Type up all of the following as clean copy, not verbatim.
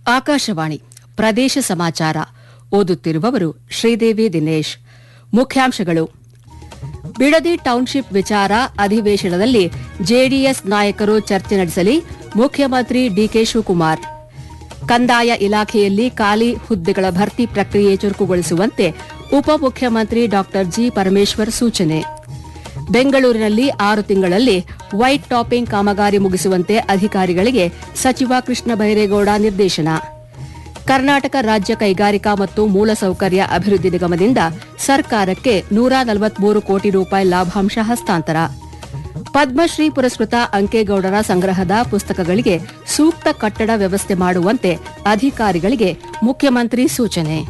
ಆಕಾಶವಾಣಿ ಪ್ರದೇಶ ಸಮಾಚಾರ ಓದುತ್ತಿರುವವರು ಶ್ರೀದೇವಿ ದಿನೇಶ್. ಮುಖ್ಯಾಂಶಗಳು: ಬಿಡದಿ ಟೌನ್ಶಿಪ್ ವಿಚಾರ ಅಧಿವೇಶನದಲ್ಲಿ ಜೆಡಿಎಸ್ ನಾಯಕರು ಚರ್ಚೆ ನಡೆಸಲಿ, ಮುಖ್ಯಮಂತ್ರಿ ಡಿಕೆ ಶಿವಕುಮಾರ್. ಕಂದಾಯ ಇಲಾಖೆಯಲ್ಲಿ ಖಾಲಿ ಹುದ್ದೆಗಳ ಭರ್ತಿ ಪ್ರಕ್ರಿಯೆ ಚುರುಕುಗೊಳಿಸುವಂತೆ ಉಪಮುಖ್ಯಮಂತ್ರಿ ಡಾ ಜಿ ಪರಮೇಶ್ವರ್ ಸೂಚನೆ. ಬೆಂಗಳೂರಿನಲ್ಲಿ 6 ತಿಂಗಳಲ್ಲಿ ವೈಟ್ ಟಾಪಿಂಗ್ ಕಾಮಗಾರಿ ಮುಗಿಸುವಂತೆ ಅಧಿಕಾರಿಗಳಿಗೆ ಸಚಿವ ಕೃಷ್ಣ ಬೈರೇಗೌಡ ನಿರ್ದೇಶನ. ಕರ್ನಾಟಕ ರಾಜ್ಯ ಕೈಗಾರಿಕಾ ಮತ್ತು ಮೂಲಸೌಕರ್ಯ ಅಭಿವೃದ್ಧಿ ನಿಗಮದಿಂದ ಸರ್ಕಾರಕ್ಕೆ 143 ಕೋಟಿ ರೂಪಾಯಿ ಲಾಭಾಂಶ ಹಸ್ತಾಂತರ. ಪದ್ಮಶ್ರೀ ಪುರಸ್ಕೃತ ಅಂಕೇಗೌಡರ ಸಂಗ್ರಹದ ಪುಸ್ತಕಗಳಿಗೆ ಸೂಕ್ತ ಕಟ್ಟಡ ವ್ಯವಸ್ಥೆ ಮಾಡುವಂತೆ ಅಧಿಕಾರಿಗಳಿಗೆ ಮುಖ್ಯಮಂತ್ರಿ ಸೂಚನೆ.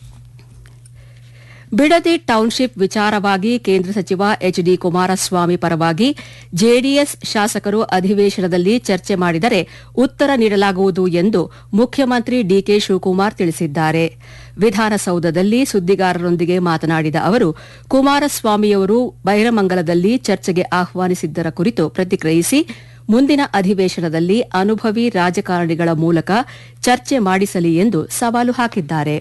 ಬಿಡದಿ ಟೌನ್ಶಿಪ್ ವಿಚಾರವಾಗಿ ಕೇಂದ್ರ ಸಚಿವ ಎಚ್ ಡಿ ಕುಮಾರಸ್ವಾಮಿ ಪರವಾಗಿ ಜೆಡಿಎಸ್ ಶಾಸಕರು ಅಧಿವೇಶನದಲ್ಲಿ ಚರ್ಚೆ ಮಾಡಿದರೆ ಉತ್ತರ ನೀಡಲಾಗುವುದು ಎಂದು ಮುಖ್ಯಮಂತ್ರಿ ಡಿಕೆ ಶಿವಕುಮಾರ್ ತಿಳಿಸಿದ್ದಾರೆ. ವಿಧಾನಸೌಧದಲ್ಲಿ ಸುದ್ದಿಗಾರರೊಂದಿಗೆ ಮಾತನಾಡಿದ ಅವರು, ಕುಮಾರಸ್ವಾಮಿಯವರು ಬೈರಮಂಗಲದಲ್ಲಿ ಚರ್ಚೆಗೆ ಆಹ್ವಾನಿಸಿದ್ದರ ಕುರಿತು ಪ್ರತಿಕ್ರಿಯಿಸಿ, ಮುಂದಿನ ಅಧಿವೇಶನದಲ್ಲಿ ಅನುಭವಿ ರಾಜಕಾರಣಿಗಳ ಮೂಲಕ ಚರ್ಚೆ ಮಾಡಿಸಲಿ ಎಂದು ಸವಾಲು ಹಾಕಿದ್ದಾರೆ.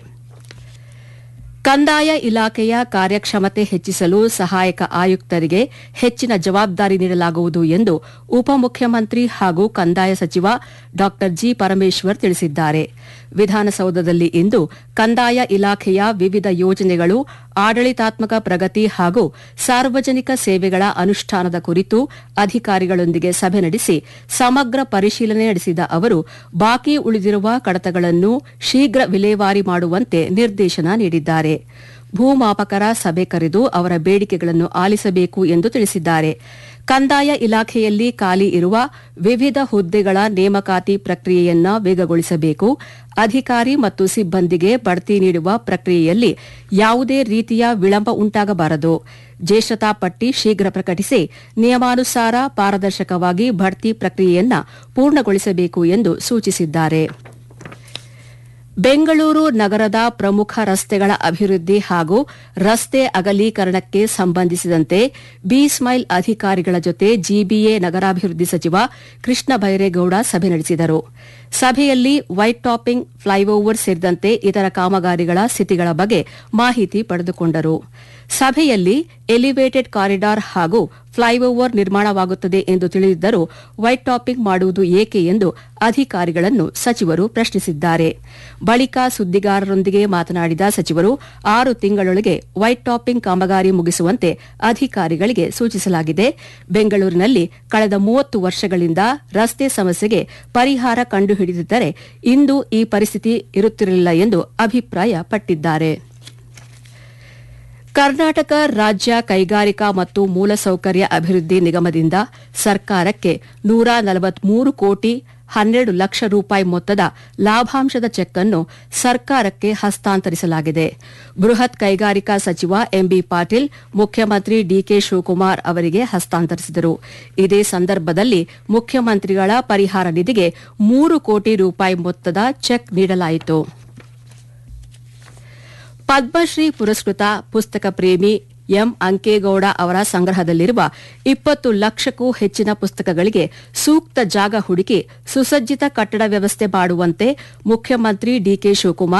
ಕಂದಾಯ ಇಲಾಖೆಯ ಕಾರ್ಯಕ್ಷಮತೆ ಹೆಚ್ಚಿಸಲು ಸಹಾಯಕ ಆಯುಕ್ತರಿಗೆ ಹೆಚ್ಚಿನ ಜವಾಬ್ದಾರಿ ನೀಡಲಾಗುವುದು ಎಂದು ಉಪಮುಖ್ಯಮಂತ್ರಿ ಹಾಗೂ ಕಂದಾಯ ಸಚಿವ ಡಾ ಜಿ ಪರಮೇಶ್ವರ್ ತಿಳಿಸಿದ್ದಾರೆ. ವಿಧಾನಸೌಧದಲ್ಲಿ ಇಂದು ಕಂದಾಯ ಇಲಾಖೆಯ ವಿವಿಧ ಯೋಜನೆಗಳು, ಆಡಳಿತಾತ್ಮಕ ಪ್ರಗತಿ ಹಾಗೂ ಸಾರ್ವಜನಿಕ ಸೇವೆಗಳ ಅನುಷ್ಠಾನದ ಕುರಿತು ಅಧಿಕಾರಿಗಳೊಂದಿಗೆ ಸಭೆ ನಡೆಸಿ ಸಮಗ್ರ ಪರಿಶೀಲನೆ ನಡೆಸಿದ ಅವರು, ಬಾಕಿ ಉಳಿದಿರುವ ಕಡತಗಳನ್ನು ಶೀಘ್ರ ವಿಲೇವಾರಿ ಮಾಡುವಂತೆ ನಿರ್ದೇಶನ ನೀಡಿದ್ದಾರೆ. ಭೂಮಾಪಕರ ಸಭೆ ಕರೆದು ಅವರ ಬೇಡಿಕೆಗಳನ್ನು ಆಲಿಸಬೇಕು ಎಂದು ತಿಳಿಸಿದ್ದಾರೆ. ಕಂದಾಯ ಇಲಾಖೆಯಲ್ಲಿ ಖಾಲಿ ಇರುವ ವಿವಿಧ ಹುದ್ದೆಗಳ ನೇಮಕಾತಿ ಪ್ರಕ್ರಿಯೆಯನ್ನು ವೇಗಗೊಳಿಸಬೇಕು. ಅಧಿಕಾರಿ ಮತ್ತು ಸಿಬ್ಬಂದಿಗೆ ಬಡ್ತಿ ನೀಡುವ ಪ್ರಕ್ರಿಯೆಯಲ್ಲಿ ಯಾವುದೇ ರೀತಿಯ ವಿಳಂಬ ಉಂಟಾಗಬಾರದು. ಜ್ಯೇಷ್ಠತಾ ಪಟ್ಟಿ ಶೀಘ್ರ ಪ್ರಕಟಿಸಿ ನಿಯಮಾನುಸಾರ ಪಾರದರ್ಶಕವಾಗಿ ಬಡ್ತಿ ಪ್ರಕ್ರಿಯೆಯನ್ನು ಪೂರ್ಣಗೊಳಿಸಬೇಕು ಎಂದು ಸೂಚಿಸಿದ್ದಾರೆ. ಬೆಂಗಳೂರು ನಗರದ ಪ್ರಮುಖ ರಸ್ತೆಗಳ ಅಭಿವೃದ್ಧಿ ಹಾಗೂ ರಸ್ತೆ ಅಗಲೀಕರಣಕ್ಕೆ ಸಂಬಂಧಿಸಿದಂತೆ ಬಿ-ಸ್ಮೈಲ್ ಅಧಿಕಾರಿಗಳ ಜೊತೆ ಜಿಬಿಎ ನಗರಾಭಿವೃದ್ಧಿ ಸಚಿವ ಕೃಷ್ಣ ಬೈರೇಗೌಡ ಸಭೆ ನಡೆಸಿದರು. ಸಭೆಯಲ್ಲಿ ವೈಟ್ ಟಾಪಿಂಗ್, ಫ್ಲೈಓವರ್ ಸೇರಿದಂತೆ ಇತರ ಕಾಮಗಾರಿಗಳ ಸ್ಥಿತಿಗಳ ಬಗ್ಗೆ ಮಾಹಿತಿ ಪಡೆದುಕೊಂಡರು. ಸಭೆಯಲ್ಲಿ ಎಲಿವೇಟೆಡ್ ಕಾರಿಡಾರ್ ಹಾಗೂ ಫ್ಲೈಓವರ್ ನಿರ್ಮಾಣವಾಗುತ್ತದೆ ಎಂದು ತಿಳಿದಿದ್ದರೂ ವೈಟ್ ಟಾಪಿಂಗ್ ಮಾಡುವುದು ಏಕೆ ಎಂದು ಅಧಿಕಾರಿಗಳನ್ನು ಸಚಿವರು ಪ್ರಶ್ನಿಸಿದ್ದಾರೆ. ಬಳಿಕ ಸುದ್ದಿಗಾರರೊಂದಿಗೆ ಮಾತನಾಡಿದ ಸಚಿವರು, 6 ತಿಂಗಳೊಳಗೆ ವೈಟ್ ಟಾಪಿಂಗ್ ಕಾಮಗಾರಿ ಮುಗಿಸುವಂತೆ ಅಧಿಕಾರಿಗಳಿಗೆ ಸೂಚಿಸಲಾಗಿದೆ. ಬೆಂಗಳೂರಿನಲ್ಲಿ ಕಳೆದ 30 ವರ್ಷಗಳಿಂದ ರಸ್ತೆ ಸಮಸ್ಯೆಗೆ ಪರಿಹಾರ ಕಂಡುಹಿಡಿದಿದ್ದರೆ ಇಂದು ಈ ಪರಿಸ್ಥಿತಿ ಇರುತ್ತಿರಲಿಲ್ಲ ಎಂದು ಅಭಿಪ್ರಾಯಪಟ್ಟಿದ್ದಾರೆ. ಕರ್ನಾಟಕ ರಾಜ್ಯ ಕೈಗಾರಿಕಾ ಮತ್ತು ಮೂಲಸೌಕರ್ಯ ಅಭಿವೃದ್ಧಿ ನಿಗಮದಿಂದ ಸರ್ಕಾರಕ್ಕೆ 143 ಕೋಟಿ 12 ಲಕ್ಷ ರೂಪಾಯಿ ಮೊತ್ತದ ಲಾಭಾಂಶದ ಚೆಕ್ ಅನ್ನು ಸರ್ಕಾರಕ್ಕೆ ಹಸ್ತಾಂತರಿಸಲಾಗಿದೆ. ಬೃಹತ್ ಕೈಗಾರಿಕಾ ಸಚಿವ ಎಂಬಿ ಪಾಟೀಲ್ ಮುಖ್ಯಮಂತ್ರಿ ಡಿಕೆ ಶಿವಕುಮಾರ್ ಅವರಿಗೆ ಹಸ್ತಾಂತರಿಸಿದರು. ಇದೇ ಸಂದರ್ಭದಲ್ಲಿ ಮುಖ್ಯಮಂತ್ರಿಗಳ ಪರಿಹಾರ ನಿಧಿಗೆ 3 ಕೋಟಿ ರೂಪಾಯಿ ಮೊತ್ತದ ಚೆಕ್ ನೀಡಲಾಯಿತು. ಪದ್ಮಶ್ರೀ ಪುರಸ್ಕೃತ ಪುಸ್ತಕ ಪ್ರೇಮಿ ಎಂ ಅಂಕೇಗೌಡ ಅವರ ಸಂಗ್ರಹದಲ್ಲಿರುವ 20 ಲಕ್ಷಕ್ಕೂ ಹೆಚ್ಚಿನ ಪುಸ್ತಕಗಳಿಗೆ ಸೂಕ್ತ ಜಾಗ ಹುಡುಕಿ ಸುಸಜ್ಜಿತ ಕಟ್ಟಡ ವ್ಯವಸ್ಥೆ ಮಾಡುವಂತೆ ಮುಖ್ಯಮಂತ್ರಿ ಡಿಕೆ ಶಿವಕುಮಾರ್